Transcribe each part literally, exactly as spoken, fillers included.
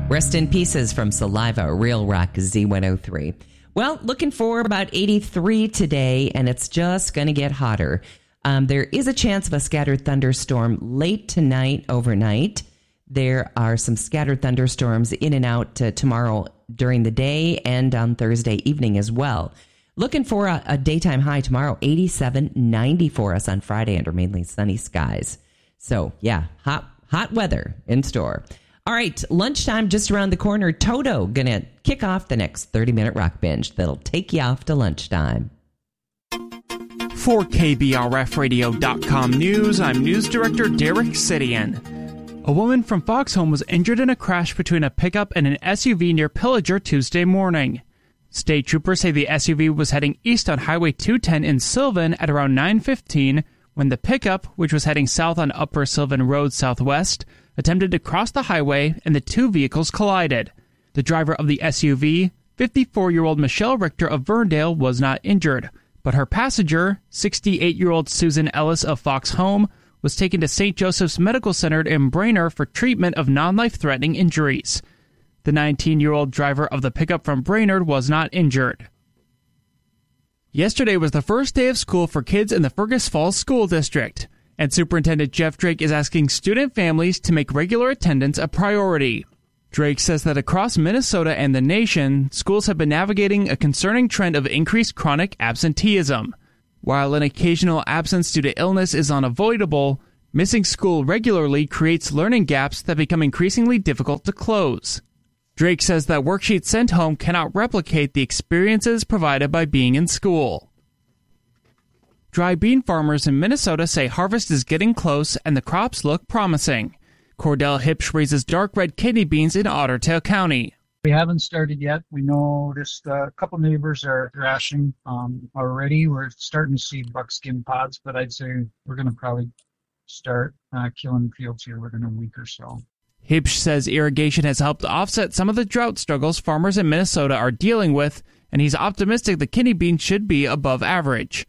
Rest in Pieces from Saliva, Real Rock Z one oh three. Well, looking for about eighty-three today, and it's just going to get hotter. Um, there is a chance of a scattered thunderstorm late tonight, overnight. There are some scattered thunderstorms in and out uh, tomorrow during the day and on Thursday evening as well. Looking for a, a daytime high tomorrow, eighty-seven, ninety for us on Friday under mainly sunny skies. So, yeah, hot hot weather in store. All right, lunchtime just around the corner. Toto going to kick off the next thirty-minute rock binge that'll take you off to lunchtime. For K B R F radio dot com News, I'm News Director Derek Sidian. A woman from Foxhome was injured in a crash between a pickup and an S U V near Pillager Tuesday morning. State troopers say the S U V was heading east on Highway two ten in Sylvan at around nine fifteen when the pickup, which was heading south on Upper Sylvan Road Southwest, attempted to cross the highway and the two vehicles collided. The driver of the S U V, fifty-four-year-old Michelle Richter of Verndale, was not injured, but her passenger, sixty-eight-year-old Susan Ellis of Foxhome, was taken to Saint Joseph's Medical Center in Brainerd for treatment of non-life-threatening injuries. The nineteen-year-old driver of the pickup from Brainerd was not injured. Yesterday was the first day of school for kids in the Fergus Falls School District, and Superintendent Jeff Drake is asking student families to make regular attendance a priority. Drake says that across Minnesota and the nation, schools have been navigating a concerning trend of increased chronic absenteeism. While an occasional absence due to illness is unavoidable, missing school regularly creates learning gaps that become increasingly difficult to close. Drake says that worksheets sent home cannot replicate the experiences provided by being in school. Dry bean farmers in Minnesota say harvest is getting close and the crops look promising. Cordell Hipsch raises dark red kidney beans in Otter Tail County. We haven't started yet. We noticed uh, a couple neighbors are thrashing um, already. We're starting to see buckskin pods, but I'd say we're going to probably start uh, killing fields here within a week or so. Hipsch says irrigation has helped offset some of the drought struggles farmers in Minnesota are dealing with, and he's optimistic the kidney bean should be above average.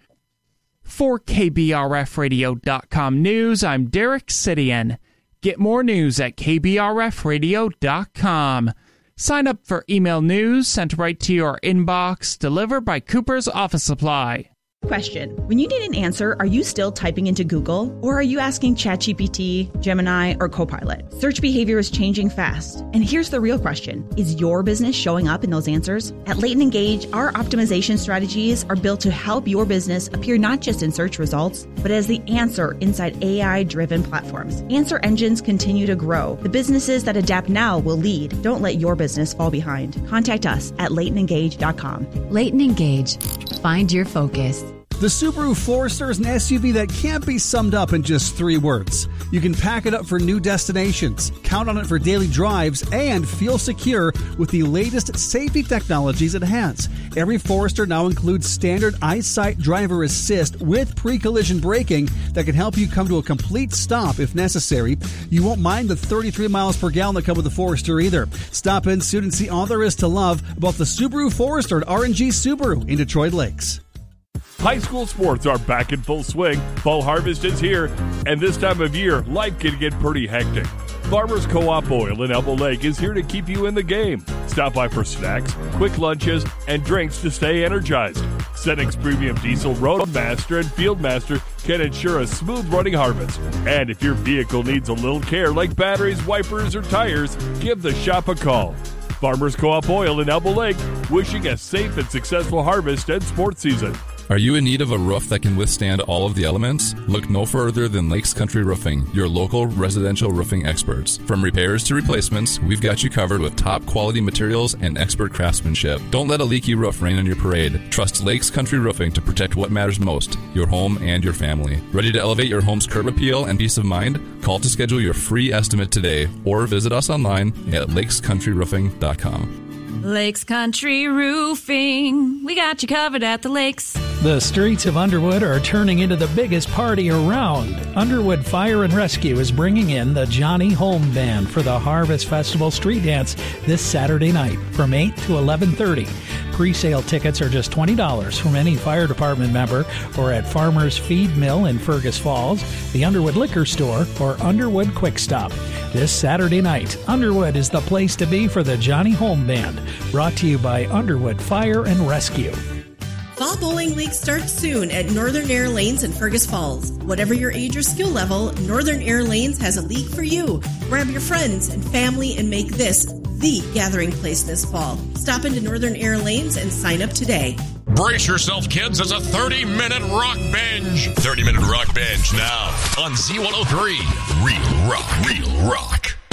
For K B R F radio dot com News, I'm Derek Sidian. Get more news at K B R F radio dot com. Sign up for email news sent right to your inbox, delivered by Cooper's Office Supply. Question. When you need an answer, are you still typing into Google? Or are you asking ChatGPT, Gemini, or Copilot? Search behavior is changing fast. And here's the real question. Is your business showing up in those answers? At Leighton Engage, our optimization strategies are built to help your business appear not just in search results, but as the answer inside A I-driven platforms. Answer engines continue to grow. The businesses that adapt now will lead. Don't let your business fall behind. Contact us at leighton engage dot com. Leighton Engage. Find your focus. The Subaru Forester is an S U V that can't be summed up in just three words. You can pack it up for new destinations, count on it for daily drives, and feel secure with the latest safety technologies it has. Every Forester now includes standard EyeSight driver assist with pre-collision braking that can help you come to a complete stop if necessary. You won't mind the thirty-three miles per gallon that come with the Forester either. Stop in soon and see all there is to love about the Subaru Forester at R and G Subaru in Detroit Lakes. High school sports are back in full swing. Fall harvest is here, and this time of year, life can get pretty hectic. Farmers Co-op Oil in Elbow Lake is here to keep you in the game. Stop by for snacks, quick lunches, and drinks to stay energized. Cenex Premium Diesel Roadmaster and Fieldmaster can ensure a smooth running harvest. And if your vehicle needs a little care like batteries, wipers, or tires, give the shop a call. Farmers Co-op Oil in Elbow Lake, wishing a safe and successful harvest and sports season. Are you in need of a roof that can withstand all of the elements? Look no further than Lakes Country Roofing, your local residential roofing experts. From repairs to replacements, we've got you covered with top quality materials and expert craftsmanship. Don't let a leaky roof rain on your parade. Trust Lakes Country Roofing to protect what matters most, your home and your family. Ready to elevate your home's curb appeal and peace of mind? Call to schedule your free estimate today or visit us online at lakes country roofing dot com. Lakes Country Roofing. We got you covered at the lakes. The streets of Underwood are turning into the biggest party around. Underwood Fire and Rescue is bringing in the Johnny Holm Band for the Harvest Festival Street Dance this Saturday night from eight to eleven thirty. Pre-sale tickets are just twenty dollars from any fire department member or at Farmer's Feed Mill in Fergus Falls, the Underwood Liquor Store, or Underwood Quick Stop. This Saturday night, Underwood is the place to be for the Johnny Holm Band, brought to you by Underwood Fire and Rescue. Fall Bowling League starts soon at Northern Air Lanes in Fergus Falls. Whatever your age or skill level, Northern Air Lanes has a league for you. Grab your friends and family and make this the gathering place this fall. Stop into Northern Air Lanes and sign up today. Brace yourself, kids. It's a thirty-minute rock binge. thirty-minute rock binge now on Z one oh three. Real rock, real rock.